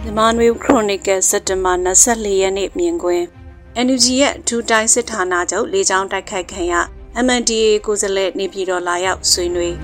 Emmanuel Chronicle စက်တင်ဘာ24ရက်နေ့မြင်ကွင်း NUG ရဲ့ဒူတိုင်းစစ်ဌာနချုပ်လေကြောင်းတိုက်ခိုက်ခံရ MNDAA ကိုယ်စားလှယ်နေပြည်တော်လာရောက်ဆွေးနွေး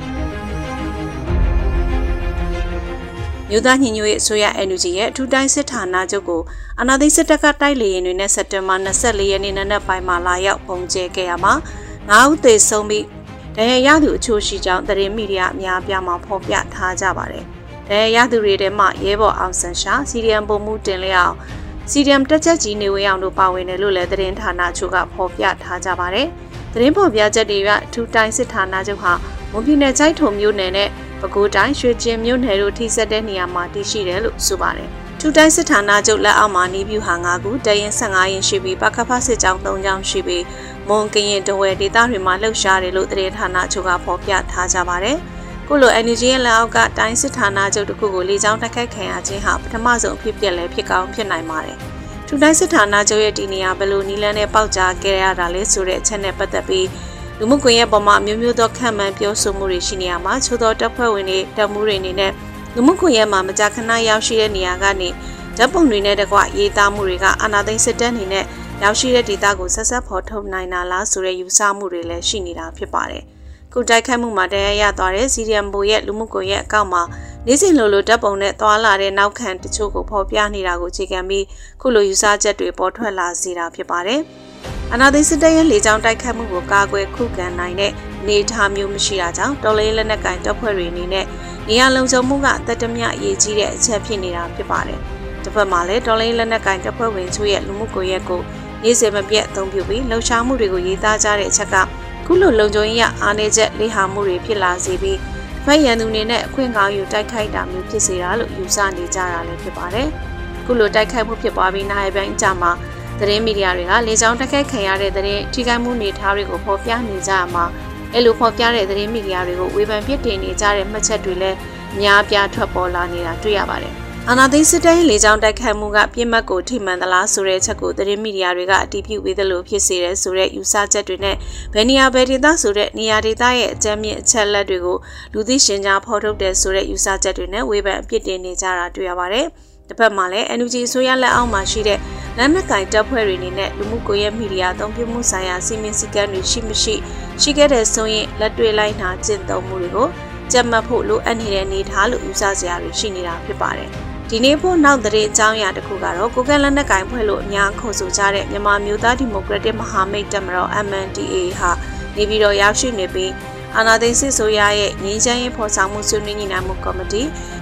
မြို့သားညီညွတ်ရေးအစိုးရ NUG ရဲ့ဒူတိုင်းစစ်ဌာနချုပ်ကိုအာဏာသိမ်းစစ်တပ်ကတိုက်လေရင်တွေနဲ့စက်တင်ဘာ24ရက်နေ့နံနက်ပိုင်းမှာလာရောက်ပုံကျဲခဲ့ရမှာ9ဦးသေဆုံးပြီးဒဏ်ရာရသူအချို့ရှိကြောင်းသတင်းမီဒီယာအများအပြားမှာဖော်ပြထားကြပါတယ်ဒဏ်ရာရသူတွေထဲမှာရဲဘော်အောင်ဆန်းရှာစီဒီအမ်ပုံမှုတင်လျောက်စီဒီအမ်တက်ချက်ကြီးနေဝေးအောင်တို့ပါဝင်တယ်လို့လည်းသတင်းဌာနချို့ကဖော်ပြထားကြပါတယ်သတင်းဖော်ပြချက်တွေကထူတိုင်းစစ်ဌာနချုပ်ဟာမွန်ပြည်နယ်ကျိုက်ထုံမြို့နယ်နဲ့ပဲခူးတိုင်းရွှေကျင်မြို့နယ်တို့ထိစပ်တဲ့နေရာမှာတည်ရှိတယ်လို့ဆိုပါတယ်ထူတိုင်းစစ်ဌာနချုပ်လက်အောက်မှာနေပြူဟာ9ခုတရင်15ရင်ရှိပြီးပကဖစစ်ကြောင်း3ကြောင်းရှိပြီးမွန်ကရင်တဝဲဒေသတွေမှာလှုပ်ရှားတယ်လို့သတင်းဌာနချို့ကဖော်ပြထားကြပါတယ်ခုလို NUG ရဲ့လက်အောက်ကတိုင်းစစ်ဌာနချုပ်တစ်ခုကိုလေကြောင်းတိုက်ခိုက်ခံရခြင်းဟာပထမဆုံးအဖြစ်ပြက်လည်းဖြစ်ကောင်းဖြစ်နိုင်ပါတယ်။ထူတိုင်းစစ်ဌာနချုပ်ရဲ့ဒီနေရာဘယ်လိုနီလန်းနဲ့ပေါက်ကြားခဲ့ရတာလဲဆိုတဲ့အချက်နဲ့ပတ်သက်ပြီးလူမှုကွန်ရက်ပေါ်မှာမျိုးမျိုးသောခံမှန်းပြောဆိုမှုတွေရှိနေရမှာချို့သောတပ်ဖွဲ့ဝင်တွေတပ်မှုတွေအနေနဲ့လူမှုကွန်ရက်မှာမကြာခဏရောက်ရှိတဲ့နေရာကနေဓာတ်ပုံတွေနဲ့တကွရေးသားမှုတွေကအာဏာသိမ်းစစ်တပ်အနေနဲ့ရောက်ရှိတဲ့ဒေသကိုဆက်ဆက်ဖော်ထုတ်နိုင်တာလားဆိုတဲ့ယူဆမှုတွေလည်းရှိနေတာဖြစ်ပါတယ်။ခုတိုက်ခိုက်မှုမှာတရားရသွားတဲ့စီဒီအမ်ဘိုရဲ့လူမှုကွန်ရက်အကောင့်မှာနေ့စဉ်လိုဓာတ်ပုံနဲ့သွာလာတဲ့နောက်ခံတချို့ကိုဖော်ပြနေတာကိုအခြေခံပြီးခုလိုယူဆချက်တွေပေါ်ထွက်လာစေတာဖြစ်ပါတယ်။အာဏာသိမ်းစစ်တပ်ရဲ့လေကြောင်းတိုက်ခိုက်မှုကိုကာကွယ်ခုခံနိုင်တဲ့အနေအထားမျိုးမရှိတာကြောင့်တော်လှန်ရေးလက်နက်ကိုင်တပ်ဖွဲ့တွေအနေနဲ့နေရာလုံခြုံမှုကတတမြအရေးကြီးတဲ့အချက်ဖြစ်နေတာဖြစ်ပါတယ်။တစ်ဖက်မှာလည်းတော်လှန်ရေးလက်နက်ကိုင်တပ်ဖွဲ့ဝင်ချို့ရဲ့လူမှုကွန်ရက်ကိုနေ့စဉ်မပြတ်အသုံးပြုပြီးလှုပ်ရှားမှုတွေကိုရေးသားကြတဲ့အချက်ကခုလိုလုံခြုံရေးရအားနည်းချက်လေးဟာမှုတွေဖြစ်လာစေပြီးဖက်ရန်သူနေနဲ့အခွင့်ကောင်းယူတိုက်ခိုက်တာမျိုးဖြစ်စေတာလို့ယူဆနေကြတာလည်းဖြစ်ပါတယ်။ခုလိုတိုက်ခိုက်မှုဖြစ်ပွားပြီးနိုင်ပိုင်းအကြမှာသတင်းမီဒီယာတွေကလေကြောင်းတိုက်ခိုက်ခံရတဲ့သတင်းထိခိုက်မှုနေထားတွေကိုဖော်ပြနေကြရမှာအဲ့လိုဖော်ပြတဲ့သတင်းမီဒီယာတွေကိုဝေဖန်ပြစ်တင်နေကြတဲ့မှတ်ချက်တွေလည်းအများပြားထွက်ပေါ်လာနေတာတွေ့ရပါတယ်။အာဏာသိမ်းစစ်တပ်ရဲ့လေကြောင်းတိုက်ခိုက်မှုကပြစ်မှတ်ကိုထိမှန်သလားဆိုတဲ့အချက်ကိုသတင်းမီဒီယာတွေကအတည်ပြုပေးသလိုဖြစ်စေတဲ့ဆိုတဲ့ယူဆချက်တွေနဲ့ဘယ်နေရာဘယ်ဒေသဆိုတဲ့နေရာဒေသရဲ့အကြမ်းမြင့်အချက်လက်တွေကိုလူသိရှင်ကြားဖော်ထုတ်တဲ့ဆိုတဲ့ယူဆချက်တွေနဲ့ဝေဖန်အပြစ်တင်နေကြတာတွေ့ရပါတယ်။တစ်ဖက်မှာလည်း NUG အစိုးရလက်အောက်မှာရှိတဲ့လက်နက်ကင်တပ်ဖွဲ့တွေအနေနဲ့လူမှုကွန်ရက်မီဒီယာအသုံးပြုမှုဆိုင်ရာစီမင်းစည်းကမ်းတွေရှိခဲ့တဲ့ဆိုရင်လက်တွေ့လိုက်နာကျင့်သုံးမှုတွေကိုကြက်မှတ်ဖို့လိုအပ်နေတဲ့အနေအထားလို့ယူဆစရာတွေရှိနေတာဖြစ်ပါတယ်။ဒီနေ့ဖို့နောက်သတင်းအကြောင်းအရာတစ်ခုကတော့ကိုကန့်လက်နက်ကင်ဖွဲ့လို့အများခေါ်ဆိုကြတဲ့မြန်မာမျိုးသားဒီမိုကရက်တစ်မဟာမိတ်တပ်မတော် MNDAA ဟာနေပြည်တော်ရောက်ရှိနေပြီးအာဏာသိမ်းစစ်ဆိုရရဲ့ငြိမ်းချမ်းရေးဖော်ဆောင်မှုဆွေးနွေးညှိနှိုင်းမှုကော်မတီ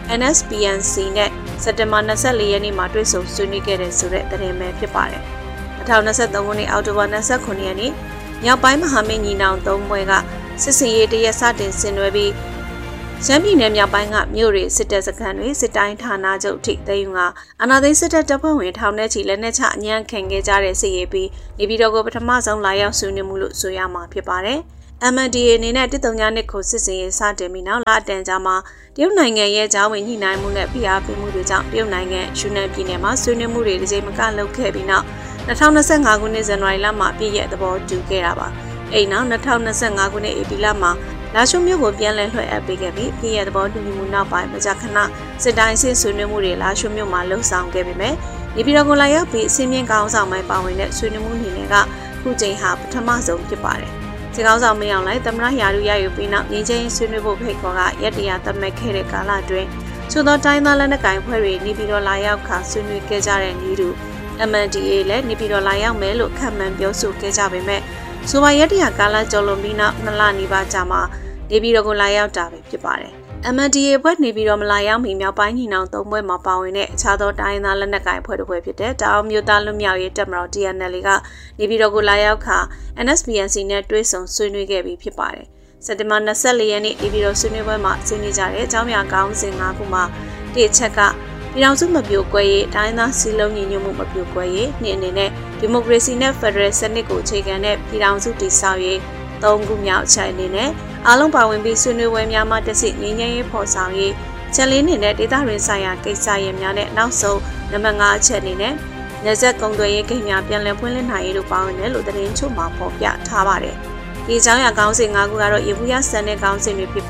NSPNC နဲ့စက်တင်ဘာ24ရက်နေ့မှာတွေ့ဆုံဆွေးနွေးခဲ့တဲ့ဆိုတဲ့သတင်းပဲဖြစ်ပါတယ်။2023ခုနှစ်အောက်တိုဘာ29ရက်နေ့မြောက်ပိုင်းမဟာမိတ်ညီနောင်၃ဘွဲကစစ်စင်ရေးတရက်စတင်ဆင်နွှဲပြီးရှမ်းပြည်နယ်မြောက်ပိုင်းကမြို့တွေစစ်တပ်စခန်းတွေစစ်တိုင်းဌာနချုပ်ထိသိမ်းယူကအာဏာသိမ်းစစ်တပ်တပ်ဖွဲ့ဝင်ထောင်ထဲချီလက်နက်ချအညံ့ခံခဲ့ကြတဲ့စစ်ရေးပြီးနေပြည်တော်ကိုပထမဆုံးလာရောက်ဆွေးနွေးမှုလို့ဆိုရမှာဖြစ်ပါတယ်။ MNDAA အနေနဲ့139နှစ်ကိုစစ်စင်ရေးစတင်ပြီးနောက်လအတန်ကြာမှာတရုတ်နိုင်ငံရဲ့ကြားဝင်ညှိနှိုင်းမှုနဲ့ဖိအားပေးမှုတွေကြောင့်တရုတ်နိုင်ငံယူနန်ပြည်နယ်မှာဆွေးနွေးမှုတွေတစ်ကြိမ်မကလုပ်ခဲ့ပြီးနောက်2025ခုနှစ်ဇန်နဝါရီလမှာပြည့်ရဲ့သဘောတူခဲ့တာပါ။အဲ့နောက်2025ခုနှစ်ဧပြီလမှာလာရှုံမြို့ကိုပြန်လည်လွှဲအပ်ပေးခဲ့ပြီးပြည်ရဲ့သဘောတူညီမှုနောက်ပိုင်းမကြာခဏစစ်တိုင်းစစ်ဆွေးနွေးမှုတွေလာရှုံမြို့မှာလှုပ်ဆောင်ခဲ့ပေမဲ့နေပြည်တော်ကိုလာရောက်ပြီးအစင်းမြင့်ကောင်းဆောင်ပိုင်းပါဝင်တဲ့ဆွေးနွေးမှုအနေနဲ့ကခုချိန်ဟာပထမဆုံးဖြစ်ပါတယ်။စစ်ကောင်းဆောင်မင်းအောင်လှိုင်သမ္မတရာထူးရယူပြီးနောက်ငြိမ်းချမ်းရေးဆွေးနွေးဖို့ဖိတ်ခေါ်ကရက်တရာသတ်မှတ်ခဲ့တဲ့ကာလအတွင်းချို့သောတိုင်းသားလက်နက်ကိုင်ဖွဲ့တွေနေပြည်တော်လာရောက်ခါဆွေးနွေးခဲ့ကြတဲ့ဤသူ MNDAA လည်းနေပြည်တော်လာရောက်မယ်လို့ခန့်မှန်းပြောဆိုခဲ့ကြပေမဲ့ဆိုပါရက်တရာကာလကျော်လွန်ပြီးနောက်2လနီးပါးကြာမှနေပြည်တော်ကိုလာရောက်တာပဲဖြစ်ပါတယ်။ MNDAA ဘက်နေပြည်တော်မလာရောက်မီမြောက်ပိုင်းညီနောင်၃ဘွဲမှာပါဝင်တဲ့အခြားသောတိုင်းသားလက်နက်ကိုင်ဖွဲ့တစ်ဖွဲ့ဖြစ်တဲ့တောင်မျိုးသားလွတ်မြောက်ရေးတပ်မတော် TNL ကနေပြည်တော်ကိုလာရောက်ခါ NSPNC နဲ့တွဲဆုံဆွေးနွေးခဲ့ပြီးဖြစ်ပါတယ်။စက်တင်ဘာ24ရက်နေ့နေပြည်တော်ဆွေးနွေးပွဲမှာဆွေးနွေးကြတဲ့အကြောင်းအရာကောင်းစဉ်၅ခုမှာတစ်အချက်ကပြည်ထောင်စုမပြိုကွဲရေးတိုင်းသားစည်းလုံးညီညွတ်မှုမပြိုကွဲရေးနှစ်အနေနဲ့ဒီမိုကရေစီနဲ့ဖက်ဒရယ်စနစ်ကိုအခြေခံတဲ့ပြည်ထောင်စုတည်ဆောက်ရေး၃ခုမြောက်အချက်အနေနဲ့အားလုံးပါဝင်ပြီးဆွေးနွေးပွဲများမှတဆင့်ငြိမ်းချမ်းရေးဖော်ဆောင်ရေးချက်လေးနေနဲ့ဒေသတွင်းဆိုင်ရာကိစ္စရပ်များနဲ့နောက်ဆုံးနံပါတ်5အချက်အနေနဲ့နယ်စပ်ကုန်သွယ်ရေးကိန်းများပြန်လည်ဖွင့်လှစ်နိုင်ရေးတို့ပါဝင်တယ်လို့သတင်းချုပ်မှာဖော်ပြထားပါတယ်။ဒီအကြောင်းအရာကောင်းစဉ်၅ခုကတော့ရေဘူးရဆန်တဲ့ကောင်းစဉ်တွေဖြစ်ပြီး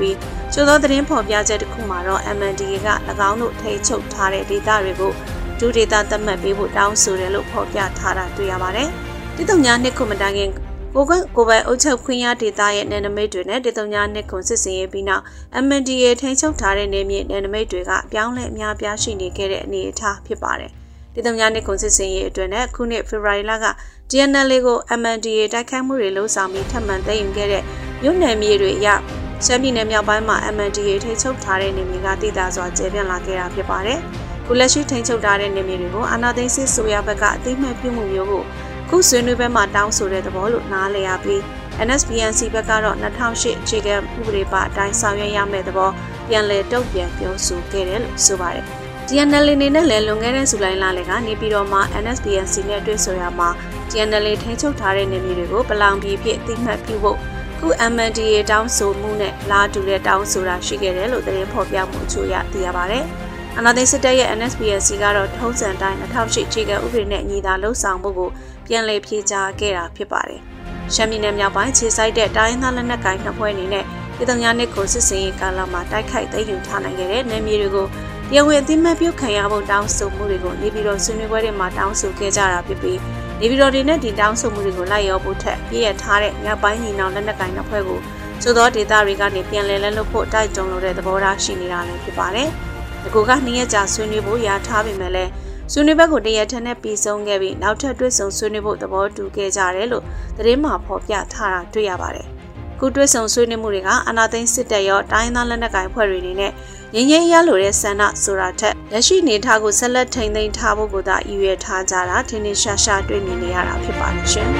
ချို့သောသတင်းဖော်ပြချက်တစ်ခုမှာတော့ MNDAA က၎င်းတို့ထိချုပ်ထားတဲ့ဒေသတွေကိုဒုဒေသသတ်မှတ်ပေးဖို့တောင်းဆိုတယ်လို့ဖော်ပြထားတာတွေ့ရပါတယ်။တိတုံညာနှစ်ခုမတိုင်ခင်ကိုပိုင်အုပ်ချုပ်ခွင့်ရဒေသရဲ့နယ်နိမိတ်တွေနဲ့တိတုံညာနှစ်ခုစစ်စင်ရေးပြီးနောက် MNDAA ထိချုပ်ထားတဲ့နယ်မြေနယ်နိမိတ်တွေကအပြောင်းလဲအများပြားရှိနေခဲ့တဲ့အနေအထားဖြစ်ပါတယ်။တိတုံညာနှစ်ခုစစ်စင်ရေးအတွင်းနဲ့ခုနှစ်ဖေဖော်ဝါရီလက TNLA ကို MNDAA တိုက်ခိုက်မှုတွေလှုံ့ဆော်ပြီးထပ်မံသိမ်းယူခဲ့တဲ့မြို့နယ်မြေတွေအရရှမ်းပြည်နယ်မြောက်ပိုင်းမှာ MNDAA ထိချုပ်ထားတဲ့နေမြေကတည်တာစွာကျယ်ပြန့်လာခဲ့တာဖြစ်ပါတယ်။ခုလက်ရှိထိချုပ်ထားတဲ့နေမြေတွေကိုအာဏာသိမ်းစစ်ဆိုရဘက်ကအသိမှတ်ပြုမှုမျိုးကိုခုဆွေးနွေးပွဲမှာတောင်းဆိုတဲ့သဘောလို့နားလည်ရပြီး NSPNC ဘက်ကတော့2008အခြေခံဥပဒေပါအတိုင်းဆောင်ရွက်ရမယ့်သဘောပြန်လည်တုံ့ပြန်ပြောဆိုခဲ့တယ်လို့ဆိုပါတယ်။ TNLA နေနဲ့လည်းလွန်ခဲ့တဲ့ဇူလိုင်လလကနေပြီးတော့မှ NSPNC နဲ့တွေ့ဆုံရမှာ TNLA ထိချုပ်ထားတဲ့နေမြေတွေကိုပလောင်ပြည်ဖြစ်အသိမှတ်ပြုဖို့ခု MNDAA တောင်းဆိုမှုနဲ့လာတူတဲ့တောင်းဆိုတာရှိခဲ့တယ်လို့သတင်းဖော်ပြမှုအချို့ရသိရပါတယ်။အနာသိစစ်တပ်ရဲ့ NSPNC ကတော့ထုံးစံတိုင်း2008အခြေခံဥပဒေနဲ့ညီသာလှုပ်ဆောင်မှုကိုပြန်လည်ဖြေကြားခဲ့တာဖြစ်ပါတယ်။ရှမ်းပြည်နယ်မြောက်ပိုင်းခြေစိုက်တဲ့တိုင်းရင်းသားလက်နက်ကိုင်နှစ်ဖွဲ့အနေနဲ့ပြည်သူများနှစ်ကိုစစ်စင်ရေးကာလမှာတိုက်ခိုက်သိမ်းယူထားနိုင်ခဲ့တဲ့နယ်မြေတွေကိုတရားဝင်အသိမှတ်ပြုခံရဖို့တောင်းဆိုမှုတွေကိုနေပြည်တော်ဆွေးနွေးပွဲတွေမှာတောင်းဆိုခဲ့ကြတာဖြစ်ပြီးနေပြည်တော်တွေနဲ့ဒီတောင်းဆိုမှုတွေကိုလိုက်ရောဖို့ထက်ပြည့်ရထားတဲ့မြောက်ပိုင်းညီနောင်လက်နက်ကိုင်နှစ်ဖွဲ့ကိုသို့သောဒေသတွေကနေပြန်လည်လက်လွတ်ဖို့တိုက်တွန်းလိုတဲ့သဘောထားရှိနေတာလည်းဖြစ်ပါတယ်။ဒီက2ရက်ကြာဆွေးနွေးဖို့ရာထားပေမဲ့လည်းဆွေးနွေးဘက်ကိုတရက်ထက်နဲ့ပြီးဆုံးခဲ့ပြီးနောက်ထပ်တွေ့ဆုံဆွေးနွေးဖို့သဘောတူခဲ့ကြတယ်လို့သတင်းမှာဖော်ပြထားတာတွေ့ရပါတယ်။ခုတွေ့ဆုံဆွေးနွေးမှုတွေကအာဏာသိမ်းစစ်တပ်ရောတိုင်းသားလက်နက်ကိုင်ဖွဲ့တွေအနေနဲ့ငြိမ်းချမ်းရလိုတဲ့ဆန္ဒဆိုတာထက်လက်ရှိနေထားကိုဆက်လက်ထိန်းသိမ်းထားဖို့ကိုသာရည်ရွယ်ထားကြတာထင်ထင်ရှားရှားတွေ့မြင်နေရတာဖြစ်ပါတယ်ရှင်။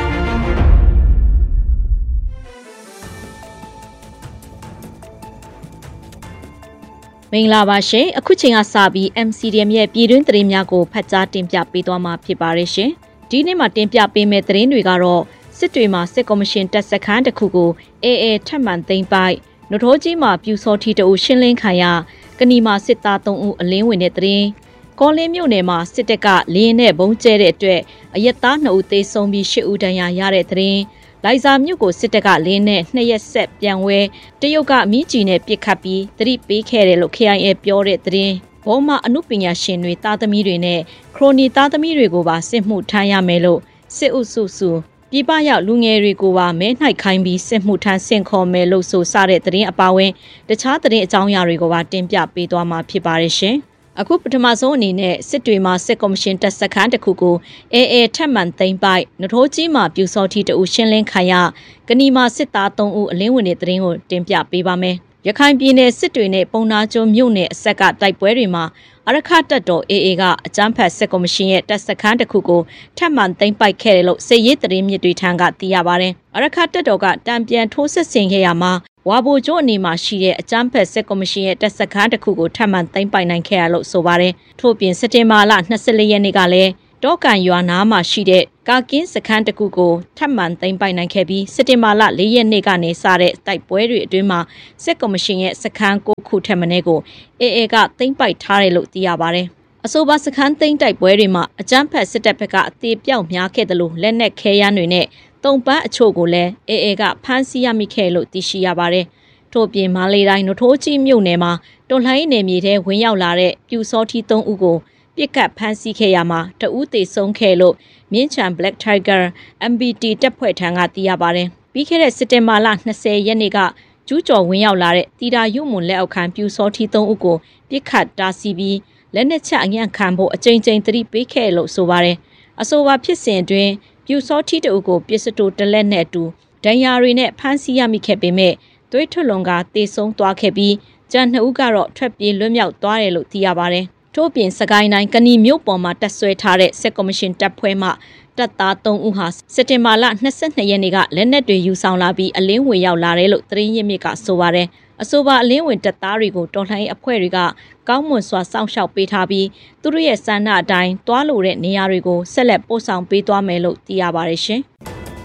မင်္ဂလာပါရှင်အခုချိန်ကစပြီး MCDM ရဲ့ပြည်တွင်းသတင်းများကိုဖတ်ကြားတင်ပြပေးသွားမှာဖြစ်ပါတယ်ရှင်ဒီနေ့မှာတင်ပြပေးမယ့်သတင်းတွေကတော့စစ်တွေမှာစစ်ကော်မရှင်တပ်စခန်းတစ်ခုကိုAAထပ်မံသိမ်းပိုက်နထိုးကြီးမှာပြူစောထီတအုပ်ရှင်းလင်းခံရကဏီမှာစစ်သား3ဦးအလင်းဝင်တဲ့သတင်းကောလင်းမြို့နယ်မှာစစ်တပ်ကလေရင်နဲ့ဘုံကျဲတဲ့အတွက်အရက်သား2ဦးသေဆုံးပြီး10ဦးဒဏ်ရာရတဲ့သတင်းလိုက်စာမြို့ကိုစစ်တပ်ကလင်းနဲ့2ရက်ဆက်ပြန်ဝဲတရုတ်ကမြင်းကြီးနဲ့ပစ်ခတ်ပြီးသတိပေးခဲ့တယ်လို့ KIA ပြောတဲ့သတင်းဘောမှာအမှုပညာရှင်တွေသားသမီးတွေနဲ့ခရိုနီသားသမီးတွေကိုပါစစ်မှုထမ်းရမယ်လို့စစ်အုပ်စုပြည်ပရောက်လူငယ်တွေကိုပါမဲနှိုက်ခိုင်းပြီးစစ်မှုထမ်းဆင့်ခေါ်မယ်လို့ဆိုစတဲ့သတင်းအပါအဝင်တခြားသတင်းအကြောင်းအရာတွေကိုပါတင်ပြပေးသွားမှာဖြစ်ပါတယ်ရှင်အခုပထမဆုံးအနေနဲ့စစ်တွေမှာစစ်ကော်မရှင်တပ်စခန်းတစ်ခုကိုAAထပ်မံသိမ်းပိုက်နထိုးကြီးမှာပြူစောထီတအုပ်ရှင်းလင်းခံရကဏီမှာစစ်သား3ဦးအလင်းဝင်တဲ့သတင်းကိုတင်ပြပေးပါမယ်ရခိုင်ပြည်နယ်စစ်တွေနဲ့ပုံနာကျွန်းမြို့နယ်အဆက်ကတိုက်ပွဲတွေမှာအရခတပ်တော် AA ကအကြမ်းဖက်စစ်ကော်မရှင်ရဲ့တပ်စခန်းတစ်ခုကိုထပ်မံသိမ်းပိုက်ခဲ့တယ်လို့စစ်ရေးသတင်းမြစ်တွေထံကသိရပါတယ်။အရခတပ်တော်ကတံပြန်ထိုးစစ်ဆင်ခဲ့ရမှာဝါဘိုကျွန်းအနေမှာရှိတဲ့အကြမ်းဖက်စစ်ကော်မရှင်ရဲ့တပ်စခန်းတစ်ခုကိုထပ်မံသိမ်းပိုက်နိုင်ခဲ့ရလို့ဆိုပါတယ်။ထို့ပြင်စက်တင်ဘာလ24ရက်နေ့ကလည်းတောကန်ရွာနားမှာရှိတဲ့ကာကင်းစခန်းတစ်ခုကိုထပ်မံသိမ်းပိုက်နိုင်ခဲ့ပြီးစက်တင်ဘာလ4ရက်နေ့ကနေစတဲ့တိုက်ပွဲတွေအတွင်းမှာစစ်ကော်မရှင်ရဲ့စခန်း9ခုထက်မနည်းကို AA ကသိမ်းပိုက်ထားတယ်လို့သိရပါတယ်။အဆိုပါစခန်းသိမ်းတိုက်ပွဲတွေမှာအကြမ်းဖက်စစ်တပ်ဘက်ကအသေးပြောက်များခဲ့တယ်လို့လက်နက်ခဲယမ်းတွေနဲ့တုံပန်းအချို့ကိုလည်း AA ကဖမ်းဆီးရမိခဲ့လို့သိရှိရပါတယ်။ထို့ပြင်မာလေးတိုင်းနထိုးကြီးမြို့နယ်မှာတော်လှန်ရေးနယ်မြေထဲဝင်ရောက်လာတဲ့ပြူစောထီ3ဦးကိုပြစ်ကတ်ဖမ်းဆီးခဲ့ရမှာတဦးသေဆုံးခဲ့လို့မြင်းချံ Black Tiger MBT တပ်ဖွဲ့ထံကသိရပါတယ်။ပြီးခဲ့တဲ့စက်တင်ဘာလ20ရက်နေ့ကကျူးကျော်ဝင်ရောက်လာတဲ့တီတာရုံမွန်လက်အောက်ခံပြူစောထီ3ဦးကိုပြစ်ခတ်တားဆီးပြီးလက်နက်ချအညံ့ခံဖို့အကြိမ်ကြိမ်သတိပေးခဲ့လို့ဆိုပါတယ်။အဆိုပါဖြစ်စဉ်အတွင်းပြူစောထီတအုပ်ကိုပစ္စတိုတလက်နဲ့အတူဒဏ်ရာတွေနဲ့ဖမ်းဆီးရမိခဲ့ပေမဲ့သွေးထွက်လွန်ကသေဆုံးသွားခဲ့ပြီးကျန်2ဦးကတော့ထွက်ပြေးလွတ်မြောက်သွားတယ်လို့သိရပါတယ်။ထို့ပြင်စကိုင်းတိုင်းကဏီမြို့ပေါ်မှာတပ်ဆွဲထားတဲ့စစ်ကော်မရှင်တပ်ဖွဲ့မှတပ်သား3ဦးဟာစက်တင်ဘာလ22ရက်နေ့ကလက်နက်တွေယူဆောင်လာပြီးအလင်းဝင်ရောက်လာတယ်လို့သတင်းရင်းမြစ်ကဆိုပါတယ်။အဆိုပါအလင်းဝင်တပ်သားတွေကိုတော်လှန်ရေးအဖွဲ့တွေကကောင်းမွန်စွာစောင့်ရှောက်ပေးထားပြီးသူတို့ရဲ့စံနှအတိုင်းတွားလိုတဲ့နေရာတွေကိုဆက်လက်ပို့ဆောင်ပေးသွားမယ်လို့သိရပါတယ်ရှင်။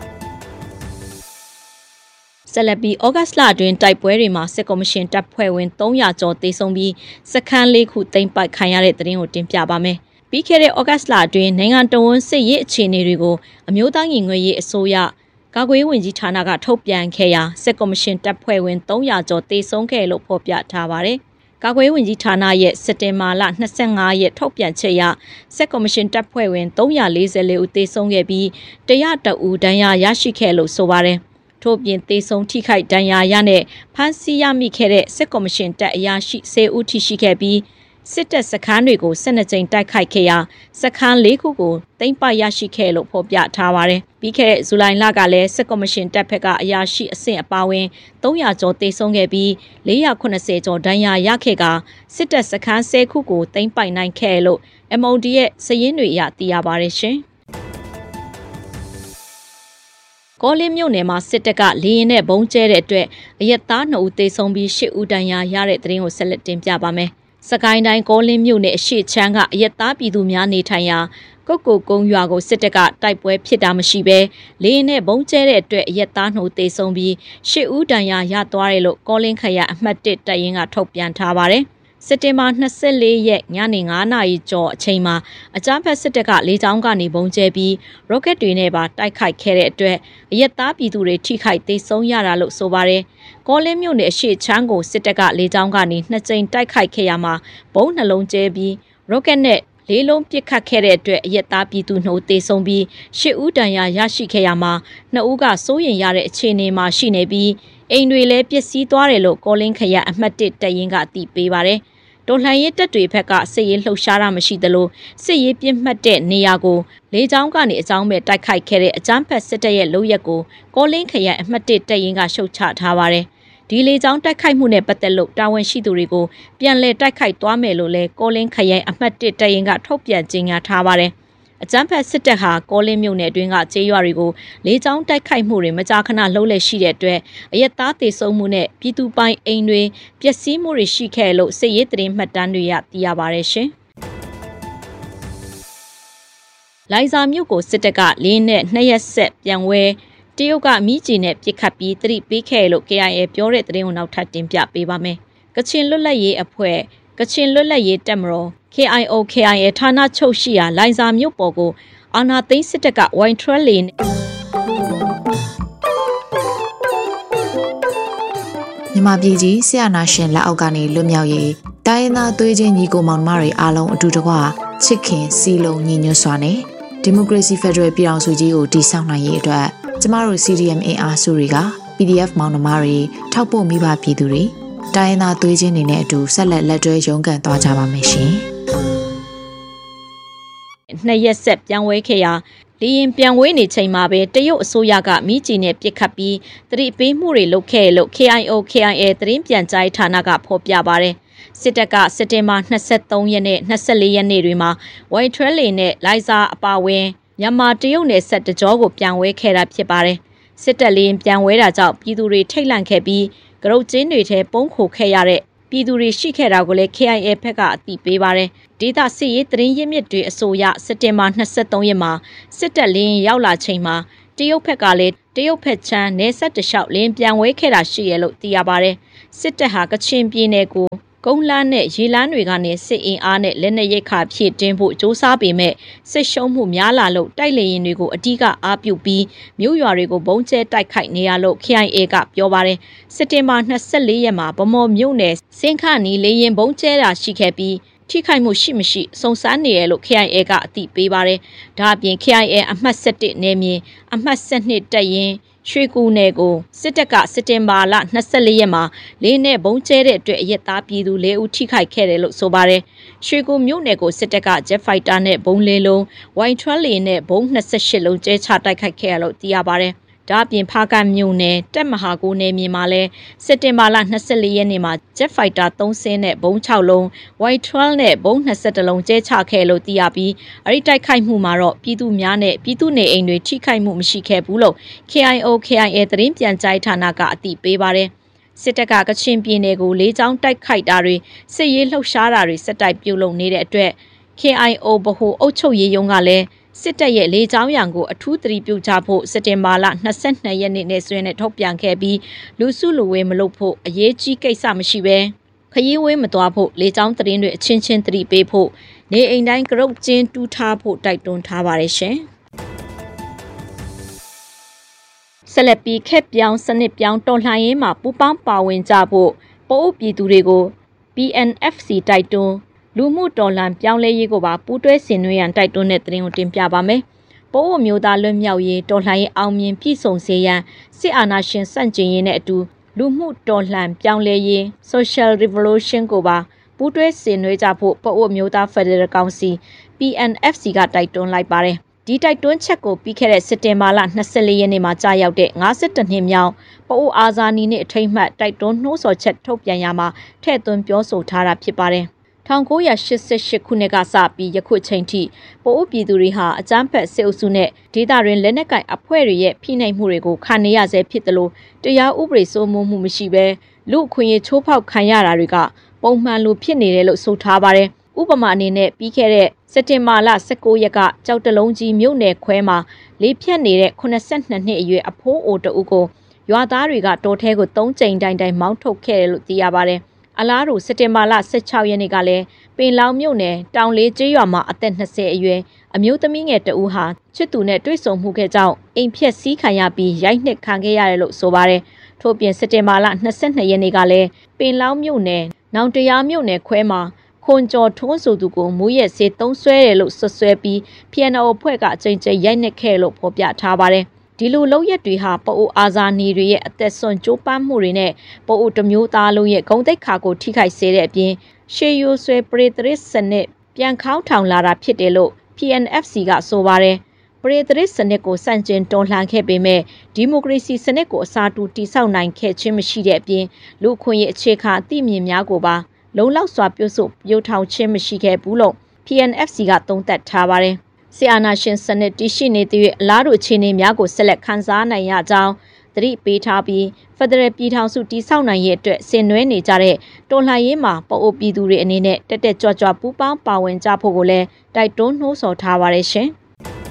ဆက်လက်ပြီးဩဂတ်လအတွင်းတိုက်ပွဲတွေမှာစစ်ကော်မရှင်တပ်ဖွဲ့ဝင်300ကျော်သေဆုံးပြီးစခန်း4ခုသိမ်းပိုက်ခံရတဲ့သတင်းကိုတင်ပြပါမယ်။ပြီးခဲ့တဲ့ဩဂတ်လအတွင်းနိုင်ငံတော်ဝန်စစ်ရေးအခြေအနေတွေကိုအမျိုးသားညီညွတ်ရေးအစိုးရကာကွယ်ဝင်ကြီးဌာနကထုတ်ပြန်ခဲ့ရာစစ်ကော်မရှင်တပ်ဖွဲ့ဝင်300ကျော်တေဆုံးခဲ့လို့ဖော်ပြထားပါတယ်။ကာကွယ်ဝင်ကြီးဌာနရဲ့စက်တင်ဘာလ25ရက်ထုတ်ပြန်ချက်အရစစ်ကော်မရှင်တပ်ဖွဲ့ဝင်344ဦးတေဆုံးခဲ့ပြီး100ဦးဒဏ်ရာရရှိခဲ့လို့ဆိုပါတယ်။ထို့ပြင်တေဆုံးထိခိုက်ဒဏ်ရာရနဲ့ဖမ်းဆီးရမိခဲ့တဲ့စစ်ကော်မရှင်တပ်အရာရှိ10ဦးထိရှိခဲ့ပြီးစစ်တပ်စခန်းတွေကို12ကြိမ်တိုက်ခိုက်ခဲ့ရာစခန်း4ခုကိုသိမ်းပိုက်ရရှိခဲ့လို့ဖော်ပြထားပါတယ်။ပြီးခဲ့တဲ့ဇူလိုင်လကလည်းစစ်ကော်မရှင်တပ်ဖက်ကအရာရှိအဆင့်အပါအဝင်300ကျော်တေဆုံးခဲ့ပြီး480ကျော်ဒဏ်ရာရခဲ့ကစစ်တပ်စခန်း10ခုကိုသိမ်းပိုက်နိုင်ခဲ့လို့ MOD ရဲ့စည်ရင်းတွေအရသိရပါတယ်ရှင်။ကောလင်းမြို့နယ်မှာစစ်တပ်ကလေရင်နဲ့ဘုံကျဲတဲ့အတွက်အရက်သား2ဦးသေဆုံးပြီး10ဦးဒဏ်ရာရတဲ့သတင်းကိုဆက်လက်တင်ပြပါမယ်။စကိုင်းတိုင်းကောလင်းမြို့နယ်အရှိချမ်းကအရက်သားပြည်သူများနေထိုင်ရာကုတ်ကိုကုန်းရွာကိုစစ်တပ်ကတိုက်ပွဲဖြစ်တာမရှိဘဲလေရင်နဲ့ဘုံကျဲတဲ့အတွက်အရက်သား2ဦးသေဆုံးပြီး10ဦးဒဏ်ရာရသွားတယ်လို့ကောလင်းခရိုင်အမှတ်1တပ်ရင်းကထုတ်ပြန်ထားပါတယ်။စက်တင်ဘာ24ရက်ညနေ9နာရီကျော်အချိန်မှာအကြမ်းဖက်စစ်တပ်ကလေကြောင်းကနေဘုံကျဲပြီးရော့ကက်တွေနဲ့ပါတိုက်ခိုက်ခဲ့တဲ့အတွက်အရက်သားပြည်သူတွေထိခိုက်သေဆုံးရတာလို့ဆိုပါတယ်။ကောလင်းမြို့နယ်အရှိချမ်းကိုစစ်တပ်ကလေကြောင်းကနေ2ကြိမ်တိုက်ခိုက်ခဲ့ရမှာဘုံနှလုံးကျဲပြီးရော့ကက်နဲ့လေးလုံးပစ်ခတ်ခဲ့တဲ့အတွက်အရက်သားပြည်သူ2ဦးသေဆုံးပြီး10ဦးဒဏ်ရာရရှိခဲ့ရမှာ2ဦးကစိုးရိမ်ရတဲ့အခြေအနေမှာရှိနေပြီးအိမ်တွေလည်းပျက်စီးသွားတယ်လို့ကောလင်းခရိုင်အမှတ်1တပ်ရင်းကအသိပေးပါတယ်။တော်လှန်ရေးတပ်တွေဘက်ကစစ်ရေးလှုပ်ရှားတာမရှိသလိုစစ်ရေးပြစ်မှတ်တဲ့နေရာကိုလေကြောင်းကနေအကြောင်းပဲတိုက်ခိုက်ခဲ့တဲ့အကြမ်းဖက်စစ်တပ်ရဲ့လုပ်ရက်ကိုကောလင်းခရိုင်အမှတ်1တပ်ရင်းကရှုတ်ချထားပါတယ်။ဒီလေကြောင်းတိုက်ခိုက်မှုနဲ့ပတ်သက်လို့တာဝန်ရှိသူတွေကိုပြန်လည်တိုက်ခိုက်သွားမယ်လို့လည်းကောလင်းခရိုင်အမှတ်1တပ်ရင်းကထုတ်ပြန်ကြေညာထားပါတယ်။အကြမ်းဖက်စစ်တပ်ဟာကောလင်းမြို့နယ်အတွင်းကကျေးရွာတွေကိုလေကြောင်းတိုက်ခိုက်မှုတွေမကြာခဏလှုပ်လှဲရှိတဲ့အတွက်အရက်သားသေဆုံးမှုနဲ့ပြည်သူပိုင်အိမ်တွေပျက်စီးမှုတွေရှိခဲ့လို့စစ်ရေးသတင်းမှတ်တမ်းတွေရသိရပါတယ်ရှင်။လိုင်ဇာမြို့ကိုစစ်တပ်ကလင်းနဲ့2ရက်ဆက်ပြန်ဝဲတရုတ်ကမိကြီးနဲ့ပြစ်ခတ်ပြီးသတိပေးခဲ့လို့ KIA ပြောတဲ့သတင်းကိုနောက်ထပ်တင်ပြပေးပါမယ်။ကချင်လွတ်လပ်ရေးအဖွဲ့ကချင်လွတ်လပ်ရေးတပ်မတော် KIA ဌာနချုပ်ရှိရာလိုင်ဇာမြို့ပေါ်ကိုအာဏာသိမ်းစစ်တပ်ကဝိုင်ထရလီမြန်မာပြည်ကြီးဆရာနာရှင်လက်အောက်ကနေလွတ်မြောက်ရေးတိုင်းရင်းသားသွေးချင်းညီကိုမောင်နှမတွေအားလုံးအတူတကွချစ်ခင်စီလုံးညီညွတ်စွာနဲ့ဒီမိုကရေစီဖက်ဒရယ်ပြည်ထောင်စုကြီးကိုတည်ဆောက်နိုင်ရေးအတွက်ကျမတို့ CDM အင်အားစုတွေက PDF မောင်နှမတွေထောက်ပို့မိဘပြည်သူတွေတိုင်းရင်းသားသွေးချင်းတွေနဲ့အတူဆက်လက်တွဲရုန်းကန်သွားကြပါမယ်ရှင်။2ရက်ဆက်ပြန်ဝဲခဲ့ရာလေရင်ပြန်ဝဲနေချိန်မှာပဲတရုတ်အစိုးရကမိကြီးနဲ့ပြစ်ခတ်ပြီးသတိပေးမှုတွေလုပ်ခဲ့လို့ KIA သတင်းပြန်ကြားဌာနကဖော်ပြပါတယ်။စစ်တပ်ကစက်တင်ဘာ23ရက်နဲ့24ရက်နေ့တွေမှာဝိုင်ထရလီနဲ့လိုင်ဇာအပါဝင်မြန်မာတရုတ်နယ်စပ်တကြောကိုပြန်ဝဲခဲ့တာဖြစ်ပါတယ်။စစ်တပ်လေရင်ပြန်ဝဲတာကြောင့်ပြည်သူတွေထိတ်လန့်ခဲ့ပြီးကရုတ်ကျင်းတွေထဲပုံခိုခဲ့ရတဲ့ပြည်သူတွေရှိခဲ့တာကိုလည်း KIA ဘက်ကအသိပေးပါတယ်။ဒေသစစ်ရေးသတင်းရင်းမြစ်တွေအဆိုအရစက်တင်ဘာ23ရက်မှာစစ်တပ်လင်းရောက်လာချိန်မှာတရုတ်ဘက်ကလည်းတရုတ်ဘက်ချမ်းနယ်စပ်တလျှောက်လင်းပြန်ဝဲခဲ့တာရှိရလို့သိရပါတယ်။စစ်တပ်ဟာကချင်ပြည်နယ်ကိုကုန်းလန်းနဲ့ရေလန်းတွေကနေစစ်အင်အားနဲ့လက်နက်ရိတ်ခါဖြည့်တင်းဖို့စ조사ပေမဲ့စစ်ရှုံးမှုများလာလို့တိုက်လေရင်တွေကိုအဓိကအားပြုပြီးမြို့ရွာတွေကိုဘုံကျဲတိုက်ခိုက်နေရလို့ KIA ကပြောပါတယ်စက်တင်ဘာ24ရက်မှာဗမော်မြို့နယ်စင်ခနီလေရင်ဘုံကျဲတာရှိခဲ့ပြီးထိခိုက်မှုရှိမရှိစုံစမ်းနေရလို့ KIA ကအသိပေးပါတယ်ဒါအပြင် KIA အမှတ်7နယ်မြေအမှတ်7တပ်ရင်းရွှေကူနယ်ကိုစစ်တပ်ကစက်တင်ဘာလ24ရက်မှာလေးနဲ့ဘုံကျဲတဲ့အတွက်အရက်သားပြည်သူ4ဦးထိခိုက်ခဲ့တယ်လို့ဆိုပါတယ်။ရွှေကူမြို့နယ်ကိုစစ်တပ်က Jet Fighter နဲ့ဘုံ၄လုံး၊ဝိုင်ထရလီနဲ့ဘုံ28လုံးကျဲချတိုက်ခိုက်ခဲ့ရလို့သိရပါတယ်။ဒါအပြင်ဖားကန့်မြို့နယ်တက်မဟာကိုနယ်မြေမှာလဲစက်တင်ဘာလ24ရက်နေ့မှာ Jet Fighter 3စင်းနဲ့ဘုံ6လုံး၊ White Trail နဲ့ဘုံ21လုံးကျဲချခဲ့လို့သိရပြီးအဲ့ဒီတိုက်ခိုက်မှုမှာတော့ပြည်သူများနဲ့ပြည်သူနေအိမ်တွေထိခိုက်မှုမရှိခဲ့ဘူးလို့ KIA သတင်းပြန်ကြားဌာနကအသိပေးပါတယ်။စစ်တပ်ကကချင်ပြည်နယ်ကိုလေးချောင်းတိုက်ခိုက်တာတွေစစ်ရေးလှုပ်ရှားတာတွေစက်တိုက်ပြုလုပ်နေတဲ့အတွက် KIO ဗဟိုအုပ်ချုပ်ရေးရုံးကလည်းစစ်တပ်ရဲ့လေးချောင်းရံကိုအထူးသတိပြုကြဖို့စက်တင်ဘာလ22ရက်နေ့နဲ့ဆွေးနွေးထုတ်ပြန်ခဲ့ပြီးလူစုလူဝေးမလုပ်ဖို့အရေးကြီးကိစ္စမရှိဘဲခရီးဝေးမသွားဖို့လေးချောင်းသတင်းတွေအချင်းချင်းသတိပေးဖို့နေအိမ်တိုင်းကရုတ်ကျင်းတူးထားဖို့တိုက်တွန်းထားပါတယ်ရှင်။ဆက်လက်ပြီးခက်ပြောင်းစနစ်ပြောင်းတော်လှန်ရေးမှာပူးပေါင်းပါဝင်ကြဖို့ပို့ပြည်သူတွေကို PNFC တိုက်တွန်းလူမှုတော်လှန်ပြောင်းလဲရေးကိုပါပူးတွဲဆင်နွှဲရန်တိုက်တွန်းတဲ့သတင်းကိုတင်ပြပါမယ်။ပို့မျိုးသားလွတ်မြောက်ရေးတော်လှန်ရေးအောင်မြင်ပြည့်စုံစေရန်စစ်အာဏာရှင်ဆန့်ကျင်ရေးနဲ့အတူလူမှုတော်လှန်ပြောင်းလဲရေး Social Revolution ကိုပါပူးတွဲဆင်နွှဲကြဖို့ပို့မျိုးသား Federal Council PNFC ကတိုက်တွန်းလိုက်ပါတယ်။ဒီတိုက်တွန်းချက်ကိုပြီးခဲ့တဲ့စက်တင်ဘာလ24ရက်နေ့မှာကြာရောက်တဲ့52နှစ်မြောက်ပို့အာဇာနည်နေ့အထိမ်းအမှတ်တိုက်တွန်းနှိုးဆော်ချက်ထုတ်ပြန်ရမှာထည့်သွင်းပြောဆိုထားတာဖြစ်ပါတယ်။1988ခုနှစ်ကစပြီးယခုချိန်ထိပို့ပြည်သူတွေဟာအကြမ်းဖက်စစ်အုပ်စုနဲ့ဒေသတွင်းလက်နက်ကိုင်အဖွဲ့တွေရဲ့ဖိနှိပ်မှုတွေကိုခံနေရဆဲဖြစ်တယ်လို့တရားဥပဒေစိုးမိုးမှုမရှိဘဲလူအခွင့်အရေးချိုးဖောက်ခံရတာတွေကပုံမှန်လိုဖြစ်နေတယ်လို့ဆိုထားပါတယ်။ဥပမာအနေနဲ့ပြီးခဲ့တဲ့စက်တင်ဘာလ19ရက်ကကြောက်တလုံးကြီးမြို့နယ်ခွဲမှာလေးဖြတ်နေတဲ့82နှစ်အရွယ်အဖိုးအိုတဦးကိုရွာသားတွေကတော်ထဲကို3ကြိမ်တိုင်မောင်းထုတ်ခဲ့တယ်လို့သိရပါတယ်။အလားတူစက်တင်ဘာလ16ရက်နေ့ကလည်းပင်လောင်မြို့နယ်တောင်လေးကျေးရွာမှာအသက်20အရွယ်အမျိုးသမီးငယ်တဦးဟာချစ်သူနဲ့တွေ့ဆုံမှုခဲ့ကြောင်းအိမ်ဖြက်စီးခံရပြီးရိုက်နှက်ခံခဲ့ရတယ်လို့ဆိုပါတယ်။ထို့ပြင်စက်တင်ဘာလ22ရက်နေ့ကလည်းပင်လောင်မြို့နယ်နောင်တရားမြို့နယ်ခွဲမှာခွန်ကျော်ထွန်းဆိုသူကိုမူရက်စေးသုံးဆွဲတယ်လို့ဆွဆွဲပြီး PNO အဖွဲ့ကအကြိမ်ကြိမ်ရိုက်နှက်ခဲ့လို့ဖော်ပြထားပါတယ်။ဒီလိုလုပ်ရက်တွေဟာပို့အာဇာနည်တွေရဲ့အသက်ဆွန့်ကြိုးပမ်းမှုတွေနဲ့ပို့တမျိုးသားလုံးရဲ့ဂုဏ်သိက္ခာကိုထိခိုက်စေတဲ့အပြင်ရှေးရိုးဆွဲပရိသရစ်စနစ်ပြန်ခေါင်းထောင်လာတာဖြစ်တယ်လို့ PNFC ကဆိုပါတယ်။ပရိသရစ်စနစ်ကိုစန့်ကျင်တော်လှန်ခဲ့ပေမဲ့ဒီမိုကရေစီစနစ်ကိုအစားတူတည်ဆောက်နိုင်ခဲ့ခြင်းမရှိတဲ့အပြင်လူအခွင့်အရေးအခြေခံအသည့်မြင်များကိုပါလုံလောက်စွာပြုစုပြောထောင်ခြင်းမရှိခဲ့ဘူးလို့ PNFC ကသုံးသပ်ထားပါတယ်။ဆီအာနာရှင်စနစ်တည်ရှိနေတဲ့အလားတူအခြေအနေများကိုဆက်လက်ခန်းစားနိုင်ရကြောင်းသတိပေးထားပြီးဖက်ဒရယ်ပြည်ထောင်စုတည်ဆောက်နိုင်ရေးအတွက်ဆင်နွှဲနေကြတဲ့တော်လှန်ရေးမှာပို့ပြည်သူတွေအနေနဲ့တက်တက်ကြွကြွပူးပေါင်းပါဝင်ကြဖို့ကိုလည်းတိုက်တွန်းနှိုးဆော်ထားပါတယ်ရှင်။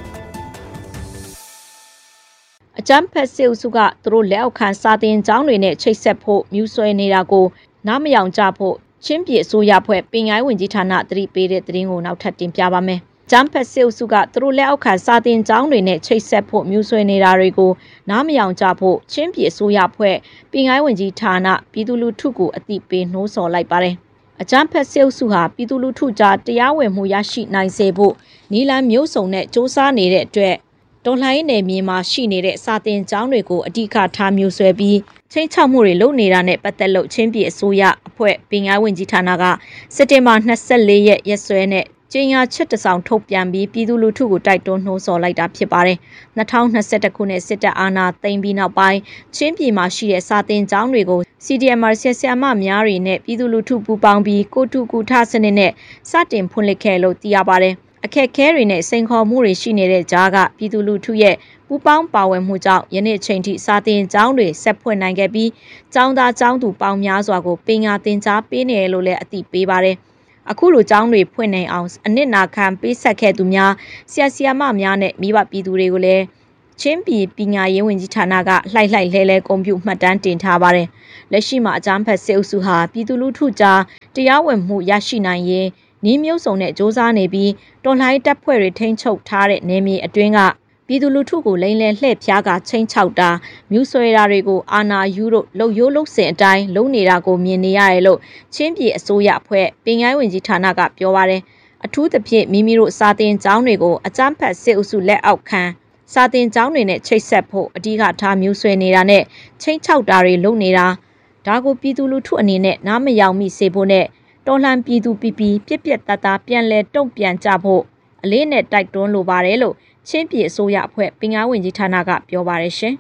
အကြမ်းဖက်စစ်အုပ်စုကသူတို့လက်အောက်ခံစာတင်ကျောင်းတွေနဲ့ချိတ်ဆက်ဖို့မြူဆွဲနေတာကိုနားမယောင်ကြဖို့ချင်းပြည်အစိုးရဖွဲ့ပင်ကိုင်းဝင်ကြီးဌာနသတိပေးတဲ့သတင်းကိုနောက်ထပ်တင်ပြပါမယ်။ဂျမ်ဖက်စစ်အုပ်စုကသူတို့လက်အောက်ခံစာတင်ကျောင်းတွေနဲ့ချိတ်ဆက်ဖို့မြူဆွဲနေတာတွေကိုနားမယောင်ကြဖို့ချင်းပြည်အစိုးရဖွဲ့ပင်ကိုင်းဝင်ကြီးဌာနပြည်သူလူထုကိုအသိပေးနှိုးဆော်လိုက်ပါတယ်။အဂျမ်ဖက်စစ်အုပ်စုဟာပြည်သူလူထုကြားတရားဝင်မှုရရှိနိုင်စေဖို့နီလန်မျိုးစုံနဲ့စ조사နေတဲ့အတွက်တော်လှန်ရေးနယ်မြေမှာရှိနေတဲ့စာတင်ကျောင်းတွေကိုအဓိကထားမြူဆွဲပြီးချင်းချောက်မှုတွေလုပ်နေတာနဲ့ပတ်သက်လို့ချင်းပြည်အစိုးရအဖွဲ့ပင်ကိုင်းဝင်ကြီးဌာနကစက်တင်ဘာ24ရက်ရက်စွဲနဲ့ကျင်းညာချက်တစောင်ထုတ်ပြန်ပြီးပြည်သူလူထုကိုတိုက်တွန်းနှိုးဆော်လိုက်တာဖြစ်ပါတယ်။2021ခုနှစ်စစ်တပ်အာဏာသိမ်းပြီးနောက်ပိုင်းချင်းပြည်မှာရှိတဲ့စာတင်ကျောင်းတွေကို CDMR ဆရာမများတွေနဲ့ပြည်သူလူထုပူးပေါင်းပြီးကိုတူကူထစနစ်နဲ့စတင်ဖွင့်လှစ်ခဲ့လို့သိရပါတယ်။အခက်အခဲတွေနဲ့စိန်ခေါ်မှုတွေရှိနေတဲ့ကြားကပြည်သူလူထုရဲ့ပူပေါင်းပါဝင်မှုကြောင့်ယနေ့ချိန်ထိစာတင်ကျောင်းတွေဆက်ဖွင့်နိုင်ခဲ့ပြီးကျောင်းသားကျောင်းသူပေါင်းများစွာကိုပညာသင်ကြားပေးနေတယ်လို့လည်းအသိပေးပါတယ်။အခုလိုကျောင်းတွေဖွင့်နိုင်အောင်အနစ်နာခံပေးဆက်ခဲ့သူများဆရာမများနဲ့မိဘပြည်သူတွေကိုလည်းချင်းပြည်ပညာရေးဝန်ကြီးဌာနကလှိုက်လဲဂုဏ်ပြုမှတ်တမ်းတင်ထားပါတယ်။လက်ရှိမှာအကြမ်းဖက်စစ်အုပ်စုဟာပြည်သူလူထုကြားတရားဝင်မှုရရှိနိုင်ရေးနည်းမျိုးစုံနဲ့စ조사နေပြီးတော်လှန်ရေးတပ်ဖွဲ့တွေထိန်းချုပ်ထားတဲ့နယ်မြေအတွင်းကပြည်သူလူထုကိုလိမ်လည်လှည့်ဖျားကချင်းချောက်တာမြူဆွဲတာတွေကိုအာဏာယူလို့လှုပ်ရိုးလှုပ်စင်အတိုင်းလုပ်နေတာကိုမြင်နေရတယ်လို့ချင်းပြည်အစိုးရအဖွဲ့ပင်ကိုင်းဝင်ကြီးဌာနကပြောပါတယ်အထူးသဖြင့်မိမိတို့စာတင်ကျောင်းတွေကိုအကြမ်းဖက်စစ်အုပ်စုလက်အောက်ခံစာတင်ကျောင်းတွေနဲ့ချိတ်ဆက်ဖို့အဓိကထားမြူဆွဲနေတာနဲ့ချင်းချောက်တာတွေလုပ်နေတာဒါကိုပြည်သူလူထုအနေနဲ့နားမယောင်မိစေဖို့နဲ့တော်လှန်ပြည်သူပြပြတသားပြန်လဲတုံ့ပြန်ကြဖို့အလေးနဲ့တိုက်တွန်းလိုပါတယ်လို့ချင်းပြည်အစိုးရအဖွဲ့ပင်ကိုင်းဝင်ကြီးဌာနကပြောပါတယ်ရှင်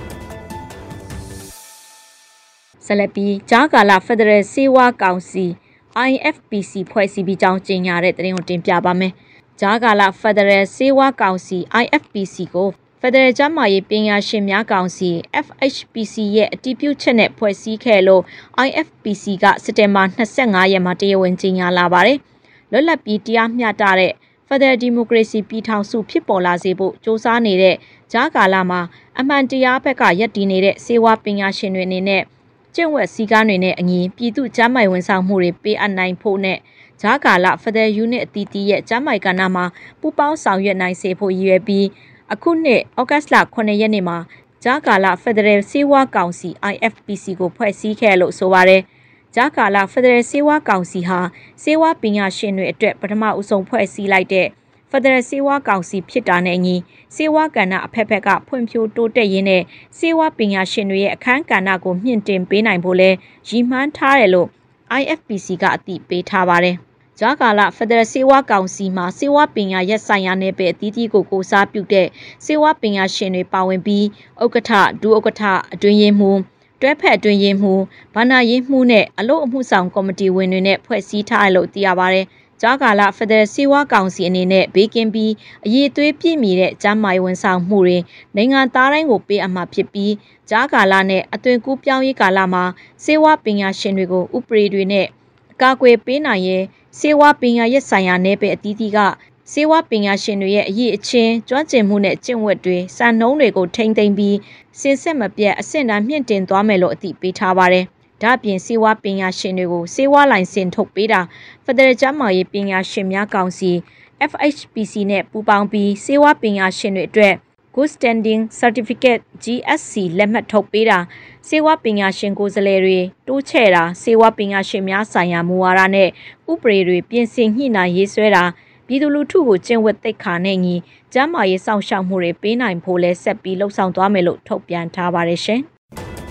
။ဆက်လက်ပြီးကြားကာလဖက်ဒရယ်စေဝါကောင်စီ IFPC ဖွဲ့စည်းပြီးကြောင်းကြေညာတဲ့သတင်းကိုတင်ပြပါမယ်။ကြားကာလဖက်ဒရယ်စေဝါကောင်စီ IFPC ကိုဖက်ဒရယ်ကျန်းမာရေးပညာရှင်များကောင်စီ FHPC ရဲ့အတည်ပြုချက်နဲ့ဖွဲ့စည်းခဲ့လို့ IFPC ကစက်တင်ဘာ25ရက်မှာတရားဝင်ကြေညာလာပါတယ်။လွတ်လပ်ပြီးတရားမျှတတဲ့ဖက်ဒရယ်ဒီမိုကရေစီပြည်ထောင်စုဖြစ်ပေါ်လာစေဖို့စ조사နေတဲ့ကြားကာလမှာအမှန်တရားဘက်ကရပ်တည်နေတဲ့စေဝါပညာရှင်တွေအနေနဲ့ကျင့်ဝတ်စည်းကမ်းတွေနဲ့အညီပြည်သူ့ကျန်းမာရေးဝန်ဆောင်မှုတွေပေးအပ်နိုင်ဖို့နဲ့ကြားကာလဖက်ဒရယ်ယူနစ်အသီးသီးရဲ့ကျန်းမာရေးကဏ္ဍမှာပူးပေါင်းဆောင်ရွက်နိုင်စေဖို့ရည်ရွယ်ပြီးအခုနှစ်ဩဂတ်လ9ရက်နေ့မှာဂျာကာလာဖက်ဒရယ်စေဝါကောင်စီ IFPC ကိုဖွဲ့စည်းခဲ့လို့ဆိုပါတယ်။ဂျာကာလာဖက်ဒရယ်စေဝါကောင်စီဟာစေဝါပညာရှင်တွေအတွက်ပထမဦးဆုံးဖွဲ့စည်းလိုက်တဲ့ဖက်ဒရယ်စေဝါကောင်စီဖြစ်တာနဲ့အညီစေဝါကဏ္ဍအဖက်ဖက်ကဖွံ့ဖြိုးတိုးတက်ရင်းနဲ့စေဝါပညာရှင်တွေရဲ့အခန်းကဏ္ဍကိုမြင့်တင်ပေးနိုင်ဖို့လဲရည်မှန်းထားတယ်လို့ IFPC ကအသိပေးထားပါတယ်။ဂျာကာလာဖက်ဒရယ်စေဝါကောင်စီမှာစေဝါပညာရပ်ဆိုင်ရာနယ်ပယ်အသီးသီးကိုကိုစားပြုတဲ့စေဝါပညာရှင်တွေပါဝင်ပြီးဥက္ကဋ္ဌဒုဥက္ကဋ္ဌအတွင်းရေးမှူးတွဲဖက်အတွင်းရေးမှူးဘာနာရေးမှူးနဲ့အလို့အမှုဆောင်ကော်မတီဝင်တွေနဲ့ဖွဲ့စည်းထားတယ်လို့သိရပါတယ်။ဂျာကာလာဖက်ဒရယ်စေဝါကောင်စီအနေနဲ့ဘေးကင်းပြီးအရေးသွေးပြည့်မီတဲ့ကျန်းမာရေးဝန်ဆောင်မှုတွေနိုင်ငံသားတိုင်းကိုပေးအပ်မှာဖြစ်ပြီးဂျာကာလာနဲ့အသွင်ကူးပြောင်းရေးကာလမှာစေဝါပညာရှင်တွေကိုဥပဒေတွေနဲ့ကာကွယ်ပေးနိုင်ရင်စေဝါပညာရပ်ဆိုင်ရာနယ်ပယ်အသီးသီးကစေဝါပညာရှင်တွေရဲ့အရေးအချင်းကျွမ်းကျင်မှုနဲ့ကျင့်ဝတ်တွေစံနှုန်းတွေကိုထိန်းသိမ်းပြီးစင်ဆက်မပြတ်အဆင့်တန်းမြင့်တင်သွားမယ်လို့အသိပေးထားပါတယ်။ဒါ့အပြင်စေဝါပညာရှင်တွေကိုစေဝါလိုင်စင်ထုတ်ပေးတာဖက်ဒရယ်ကျန်းမာရေးပညာရှင်များကောင်စီ FHPC နဲ့ပူးပေါင်းပြီးစေဝါပညာရှင်တွေအတွက် Good Standing Certificate GSC လက်မှတ်ထုတ်ပေးတာစေဝါပညာရှင်ကိုယ်စားလှယ်တွေတိုးချဲ့တာစေဝါပညာရှင်များဆိုင်ရာမူဝါဒနဲ့ဥပဒေတွေပြင်ဆင်ညှိနှိုင်းရေးဆွဲတာပြည်သူလူထုကိုကျင့်ဝတ်သိက္ခာနဲ့ညီကျန်းမာရေးစောင့်ရှောက်မှုတွေပေးနိုင်ဖို့လဲဆက်ပြီးလှုံ့ဆော်သွားမယ်လို့ထုတ်ပြန်ထားပါတယ်ရှင်။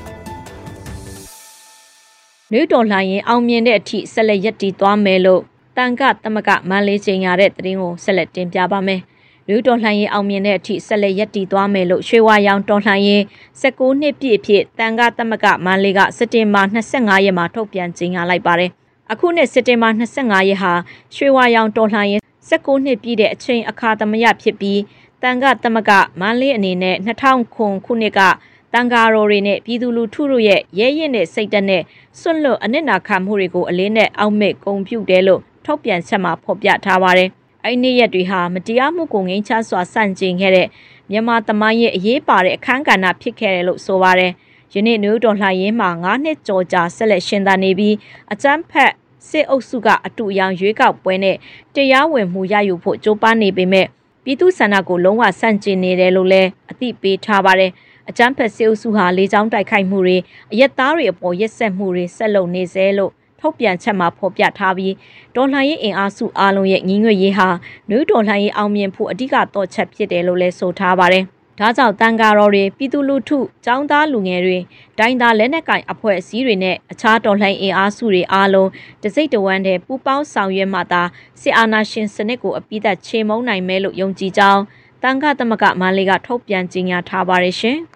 မြို့တော်လှိုင်းရင်အောင်မြင်တဲ့အထိဆက်လက်ရပ်တည်သွားမယ်လို့တန်ခသမဂမန္လေးချိန်ရတဲ့သတင်းကိုဆက်လက်တင်ပြပါမယ်။မြို့တော်လှိုင်းရင်အောင်မြင်တဲ့အထိဆက်လက်ရပ်တည်သွားမယ်လို့ရွှေဝါရောင်တော်လှိုင်းရင်19နှစ်ပြည့်အဖြစ်တန်ခသမဂမန္လေးကစက်တင်ဘာ25ရက်မှာထုတ်ပြန်ကြေညာလိုက်ပါတယ်။အခုနှစ်စက်တင်ဘာ25ရက်ဟာရွှေဝါရောင်တော်လှိုင်းရင်19နှစ်ပြည့်တဲ့အချိန်အခါသမယဖြစ်ပြီးတန်ခသမဂမန္လေးအနေနဲ့2009ခုနှစ်ကတန်ဃာတော်တွေနဲ့ပြည်သူလူထုတို့ရဲ့ရဲရင့်တဲ့စိတ်ဓာတ်နဲ့စွန့်လွတ်အနစ်နာခံမှုတွေကိုအလေးနဲ့အောက်မေ့ဂုဏ်ပြုတယ်လို့ထုတ်ပြန်ချက်မှာဖော်ပြထားပါတယ်။အဲ့ဒီရက်တွေဟာမတရားမှုကိုငြိမ်းချစွာဆန့်ကျင်ခဲ့တဲ့မြန်မာသမိုင်းရဲ့အရေးပါတဲ့အခန်းကဏ္ဍဖြစ်ခဲ့တယ်လို့ဆိုပါတယ်။ယနေ့မြို့တော်လှိုင်းရင်မှာ9နှစ်ကျော်ကြာဆက်လက်ရှင်သန်နေပြီးအကြမ်းဖက်စစ်အုပ်စုကအတူအယောင်ရွေးကောက်ပွဲနဲ့တရားဝင်မှုရယူဖို့ကြိုးပမ်းနေပေမဲ့ပြည်သူဆန္ဒကိုလုံးဝဆန့်ကျင်နေတယ်လို့လည်းအသိပေးထားပါတယ်။အကြမ်းဖက်စစ်အုပ်စုဟာလေကြောင်းတိုက်ခိုက်မှုတွေအရက်သားတွေအပေါ်ရက်စက်မှုတွေဆက်လုပ်နေစေလို့ထုတ်ပြန်ချက်မှာဖော်ပြထားပြီးဒေါ်လာရေးအင်အားစုအားလုံးရဲ့ညီညွတ်ရေးဟာမြို့တော်လှိုင်းရေးအောင်မြင်ဖို့အဓိကတော့ချက်ဖြစ်တယ်လို့လည်းဆိုထားပါတယ်။ဒါကြောင့်တန်ဃာတော်တွေပြည်သူလူထုចောင်းသားလူငယ်တွေဒိုင်းသားလက်နက်ကင်အဖွဲ့အစည်းတွေနဲ့အခြားတော်လှန်အင်အားစုတွေအားလုံးတစိမ့်တဝမ်းတည်းပူးပေါင်းဆောင်ရွက်မှသာစစ်အာဏာရှင်စနစ်ကိုအပြည့်အချေမှုန်းနိုင်မယ်လို့ယုံကြည်ကြောင်းတန်ခသမဂမန္လေးကထုတ်ပြန်ကြေညာထားပါတယ်ရှင်။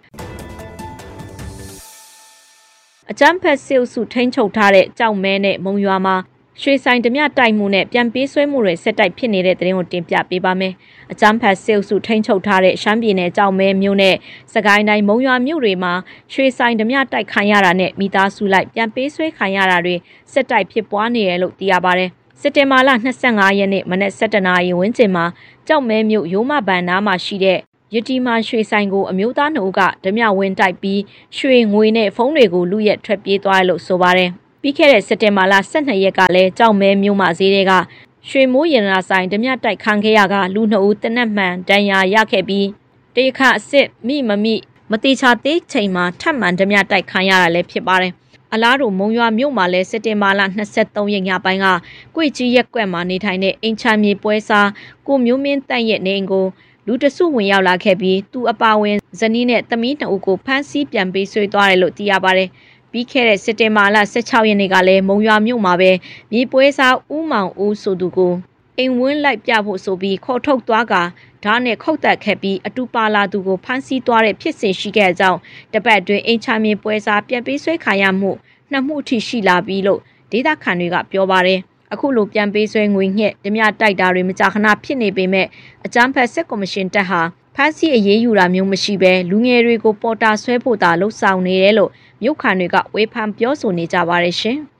အကြမ်းဖက်စစ်အုပ်စုထိန်းချုပ်ထားတဲ့ကြောက်မဲနဲ့မုံရွာမှာရွှေဆိုင်ဓမြတိုက်မှုနဲ့ပြန်ပေးဆွဲမှုတွေဆက်တိုက်ဖြစ်နေတဲ့သတင်းကိုတင်ပြပေးပါမယ်။အကြမ်းဖက်စစ်အုပ်စုထိန်းချုပ်ထားတဲ့ရှမ်းပြည်နယ်ကြောက်မဲမြို့နဲ့စကိုင်းတိုင်းမုံရွာမြို့တွေမှာရွှေဆိုင်ဓမြတိုက်ခံရတာနဲ့မိသားစုလိုက်ပြန်ပေးဆွဲခံရတာတွေဆက်တိုက်ဖြစ်ပွားနေတယ်လို့သိရပါတယ်။စက်တင်ဘာလ25ရက်နေ့မနက်7:00နာရီဝန်းကျင်မှာကြောက်မဲမြို့ရိုးမဘန်နားမှာရှိတဲ့ရတီမာရွှေဆိုင်ကိုအမျိုးသားနှုတ်ကဓမြဝင်းတိုက်ပြီးရွှေငွေနဲ့ဖုန်းတွေကိုလူရက်ထွက်ပြေးသွားတယ်လို့ဆိုပါတယ်။ပြီးခဲ့တဲ့စက်တင်ဘာလ12ရက်ကလည်းကြောက်မဲမြို့မှာဈေးတွေကရွှေမိုးရတနာဆိုင်ဓမြတိုက်ခံခဲ့ရကလူ2ဦးတနက်မှန်ဒဏ်ရာရခဲ့ပြီးတေခအစ်စ်မတိချာသေးချိန်မှာထပ်မံဓမြတိုက်ခံရတာလည်းဖြစ်ပါတယ်။အလားတူမုံရွာမြို့မှာလည်းစက်တင်ဘာလ23ရက်ညပိုင်းကကွေကြီးရက်ကွက်မှာနေထိုင်တဲ့အင်ချမ်းမြေပွဲစားကိုမျိုးမင်းတန့်ရဲ့နေအိမ်ကိုလူတစုဝင်ရောက်လာခဲ့ပြီးသူအပါဝင်ဇနီးနဲ့သမီး2ဦးကိုဖမ်းဆီးပြန်ပေးဆွေးသွားတယ်လို့သိရပါတယ်။ပြီးခဲ့တဲ့စက်တင်ဘာလ16ရက်နေ့ကလည်းမုံရွာမြို့မှာပဲမြေပွဲစားဦးမောင်ဦးဆိုသူကိုအိမ်ဝင်းလိုက်ပြဖို့ဆိုပြီးခေါ်ထုတ်သွားကဓာတ်နဲ့ခုတ်တက်ခဲ့ပြီးအတူပါလာသူကိုဖမ်းဆီးသွားတဲ့ဖြစ်စဉ်ရှိခဲ့ကြောင်းတပတ်အတွင်းအင်ချာမြေပွဲစားပြန်ပေးဆွေးခါရမှု2မှုအထိရှိလာပြီးလို့ဒေသခံတွေကပြောပါတယ်။အခုလိုပြန်ပေးဆွဲငွေညှက်ဓမြတိုက်တာတွေမကြာခဏဖြစ်နေပေမဲ့အကြမ်းဖက်စစ်ကော်မရှင်တပ်ဟာဖမ်းဆီးအရေးယူတာမျိုးမရှိဘဲလူငယ်တွေကိုပေါ်တာဆွဲဖို့သာလှုံ့ဆော်နေတယ်လို့မြို့ခံတွေကဝေဖန်ပြောဆိုနေကြပါတယ်ရှင်။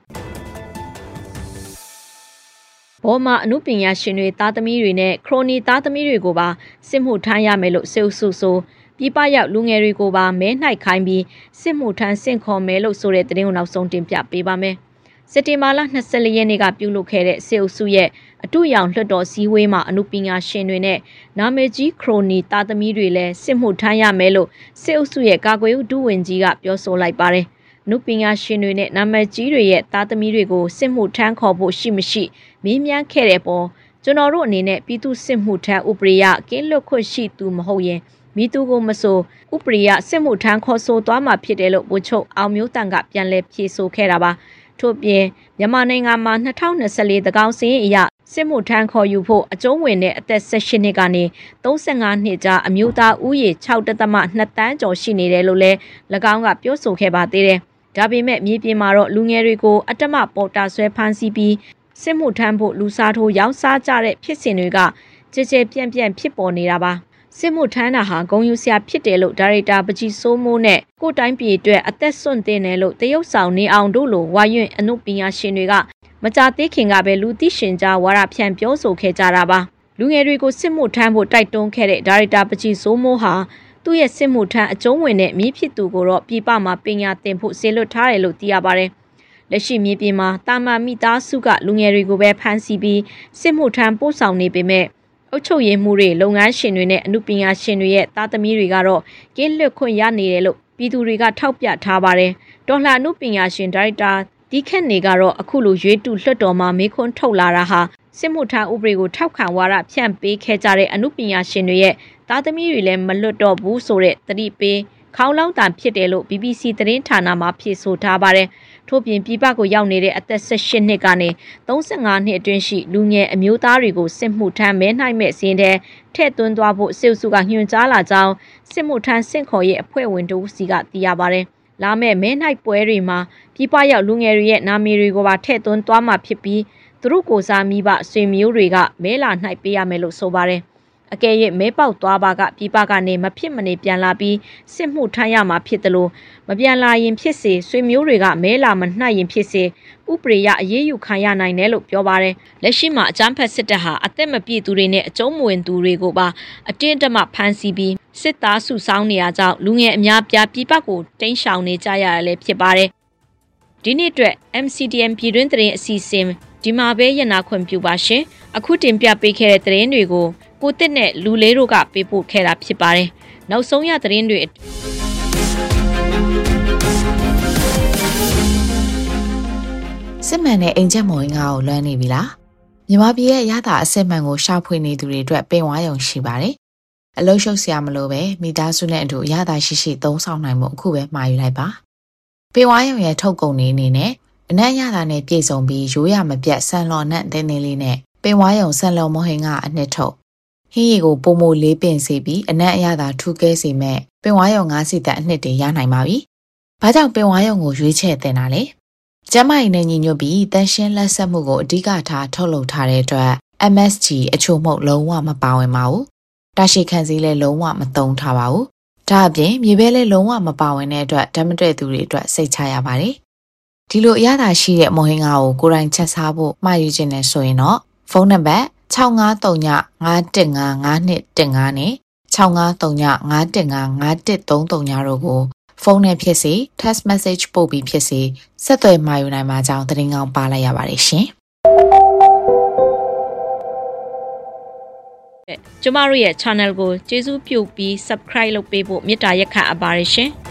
ဘောမအမှုပညာရှင်တွေသားသမီးတွေနဲ့ခရိုနီသားသမီးတွေကိုပါစစ်မှုထမ်းရမယ်လို့ဆိုပြပရောက်လူငယ်တွေကိုပါမဲနှိုက်ခိုင်းပြီးစစ်မှုထမ်းဆင့်ခေါ်မယ်လို့ဆိုတဲ့သတင်းကိုနောက်ဆုံးတင်ပြပေးပါမယ်။စက်တင်ဘာလ24ရက်နေ့ကပြုလုပ်ခဲ့တဲ့စေအုပ်စုရဲ့အတူရောင်လွှတ်တော်စည်းဝေးမှာအနုပညာရှင်တွေနဲ့နာမည်ကြီးခရိုနီသားသမီးတွေလည်းစစ်မှုထမ်းရမယ်လို့စေအုပ်စုရဲ့ကာကွယ်ရေးဒုဝန်ကြီးကပြောဆိုလိုက်ပါတယ်။အနုပညာရှင်တွေနဲ့နာမည်ကြီးတွေရဲ့သားသမီးတွေကိုစစ်မှုထမ်းခေါ်ဖို့ရှိမရှိမေးမြန်းခဲ့တဲ့ပေါ်ကျွန်တော်တို့အနေနဲ့ပြည်သူစစ်မှုထမ်းဥပဒေရကင်းလွတ်ခွင့်ရှိသူမဟုတ်ရင်မိသူကိုမဆိုဥပဒေရစစ်မှုထမ်းခေါ်ဆိုသွားမှာဖြစ်တယ်လို့ဗိုလ်ချုပ်အောင်မျိုးတန်ကပြန်လည်ဖြေဆိုခဲ့တာပါထို့ပြင်မြန်မာနိုင်ငံမှာ2024သကောင်စင်းအရစစ်မှုထမ်းခေါ်ယူဖို့အကျုံးဝင်တဲ့အသက်18နှစ်ကနေ35နှစ်ကြာအမျိုးသားဦးရေ6.2 တန်းကျော်ရှိနေတယ်လို့လည်း၎င်းကပြောဆိုခဲ့ပါသေးတယ်ဒါပေမဲ့မြေပြင်မှာတော့လူငယ်တွေကိုအတ္တမပေါ်တာဆွဲဖမ်းဆီးပြီးစစ်မှုထမ်းဖို့လူစားထိုးရောင်းစားကြတဲ့ဖြစ်စဉ်တွေကကြဲပြန့်ဖြစ်ပေါ်နေတာပါစစ်မှုထမ်းတာဟာဂုဏ်ယူစရာဖြစ်တယ်လို့ဒါရိုက်တာပကြီးစိုးမိုးနဲ့ကိုတိုင်းပြည်အတွက်အသက်ဆွန့်တင်တယ်လို့တရုတ်ဆောင်နေအောင်တို့လိုဝါယွင့်အနုပညာရှင်တွေကမကြသေးခင်ကပဲလူသိရှင်ကြားဝါရဖြန့်ပြောဆိုခဲ့ကြတာပါလူငယ်တွေကိုစစ်မှုထမ်းဖို့တိုက်တွန်းခဲ့တဲ့ဒါရိုက်တာပကြီးစိုးမိုးဟာသူ့ရဲ့စစ်မှုထမ်းအကျုံးဝင်တဲ့မိဖြစ်သူကိုတော့ပြည်ပမှာပညာသင်ဖို့စေလွှတ်ထားတယ်လို့သိရပါတယ်လက်ရှိမြေပြင်မှာတာမန်မိသားစုကလူငယ်တွေကိုပဲဖမ်းဆီးပြီးစစ်မှုထမ်းပို့ဆောင်နေပေမဲ့အုပ်ချုပ်ရေးမှုတွေလုပ်ငန်းရှင်တွေနဲ့အမှုပညာရှင်တွေရဲ့သားသမီးတွေကတော့ကင်းလွတ်ခွင့်ရနေတယ်လို့ပြည်သူတွေကထောက်ပြထားပါတယ်။တော်လှန်အမှုပညာရှင်ဒါရိုက်တာဒီခက်နေကတော့အခုလိုရွေးတူလွှတ်တော်မှာမေးခွန်းထုတ်လာတာဟာစစ်မှုထမ်းဥပဒေကိုထောက်ခံဝါဒဖြန့်ပေးခဲ့ကြတဲ့အမှုပညာရှင်တွေရဲ့သားသမီးတွေလည်းမလွတ်တော့ဘူးဆိုတဲ့သတိပေးခေါင်းလောင်းတန်ဖြစ်တယ်လို့ BBC သတင်းဌာနမှဖြေဆိုထားပါတယ်။ထို့ပြင်ပြည်ပကိုရောက်နေတဲ့အသက်18နှစ်ကနေ35နှစ်အတွင်းရှိလူငယ်အမျိုးသားတွေကိုစစ်မှုထမ်းမဲနိုင်မဲ့စီးတဲ့ထည့်သွင်းသွားဖို့စစ်အုပ်စုကညွှန်ကြားလာကြောင်းစစ်မှုထမ်းစင့်ခေါ်ရဲ့အဖွဲ့ဝင်တို့စီကသိရပါတယ်။လာမဲ့မဲနိုင်ပွဲတွေမှာပြည်ပရောက်လူငယ်တွေရဲ့နာမည်တွေကိုပါထည့်သွင်းသွားမှာဖြစ်ပြီးသူတို့ကိုစားမိဘဆွေမျိုးတွေကမဲလာနိုင်ပေးရမယ်လို့ဆိုပါတယ်။အကယ်၍မဲပေါက်သွားပါကပြည်ပကနေမဖြစ်မနေပြန်လာပြီးစစ်မှုထမ်းရမှာဖြစ်တယ်လို့မပြန်လာရင်ဖြစ်စေဆွေမျိုးတွေကမဲလာမနှိုက်ရင်ဖြစ်စေဥပဒေရအရေးယူခံရနိုင်တယ်လို့ပြောပါတယ်လက်ရှိမှာအကြမ်းဖက်စစ်တပ်ဟာအသက်မပြည့်သူတွေနဲ့အကျုံးမဝင်သူတွေကိုပါအတင်းတမဖမ်းဆီးပြီးစစ်သားစုဆောင်းနေရကြောင်းလူငယ်အများပြားပြည်ပကိုတင်းရှောင်နေကြရတာလည်းဖြစ်ပါတယ်ဒီနေ့အတွက် MCDM ပြည်တွင်းသတင်းအစီအစဉ်ဒီမှာပဲရနာခွင့်ပြုပါရှင်အခုတင်ပြပေးခဲ့တဲ့သတင်းတွေကိုကိုတစ်နဲ့လူလေးတို့ကပေးပို့ခဲ့တာဖြစ်ပါတယ်။နောက်ဆုံးရသတင်းတွေစစ်မှန်တဲ့အိမ်ချက်မော်ရင်ကိုလွမ်းနေပြီလား။မြမပြည်ရဲ့ရတာအစစ်မှန်ကိုရှာဖွေနေသူတွေအတွက်ပင်ဝါရုံရှိပါတယ်။အလုံးရှုပ်စရာမလိုပဲမိသားစုနဲ့အတူရတာရှိသုံးဆောင်နိုင်မှုအခုပဲမှာယူလိုက်ပါ။ပင်ဝါရုံရဲ့ထုတ်ကုန်နေအနေနဲ့အနက်ရတာနဲ့ပြည့်စုံပြီးရိုးရမပြတ်ဆန်လော်နဲ့တင်းတင်းလေးနဲ့ပင်ဝါရုံဆန်လော်မော်ဟင်ကအနှစ်ထုတ်ဟင်းရီကိုပုံမိုလေးပင်စေပြီးအနက်အရသာထူးကဲစေမဲ့ပင်ဝါရုံ9စီတက်အနှစ်တည်းရနိုင်ပါပြီ။ဘာကြောင့်ပင်ဝါရုံကိုရွေးချယ်တင်တာလဲ။ကျမကြီးနဲ့ညီညွတ်ပြီးတန်ရှင်းလက်ဆက်မှုကိုအဓိကထားထုတ်လုပ်ထားတဲ့အတွက် MSG အချို့မှုလုံးဝမပါဝင်ပါဘူး။တာရှိခံစည်းလည်းလုံးဝမသုံးထားပါဘူး။ဒါအပြင်မြေပဲလည်းလုံးဝမပါဝင်တဲ့အတွက်ဓာတ်မတည့်သူတွေအတွက်စိတ်ချရပါတယ်။ဒီလိုအရသာရှိတဲ့မော်ဟင်္ဂါကိုကိုယ်တိုင်ချက်စားဖို့မှာယူခြင်းနဲ့ဆိုရင်တော့ဖုန်းနံပါတ်65395155နဲ့6539515533တို့ကိုဖုန်းနဲ့ဖြစ်စေ text message ပို့ပြီးဖြစ်စေဆက်သွယ်မှာယူနိုင်မှာကြောင်းသတင်းကောင်းပါလိုက်ရပါတယ်ရှင်ကျမတို့ရဲ့ channel ကိုကျေးဇူးပြုပြီး subscribe လုပ်ပေးဖို့မေတ္တာရက်ခံအပ်ပါတယ်ရှင်